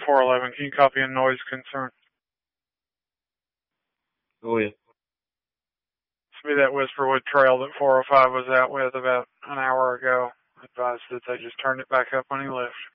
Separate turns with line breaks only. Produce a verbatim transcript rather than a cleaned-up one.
four eleven. Can you copy a noise concern?
Oh, yeah.
It's be that Whisperwood trail that four oh five was out with about an hour ago. Advised that they just turned it back up when he left.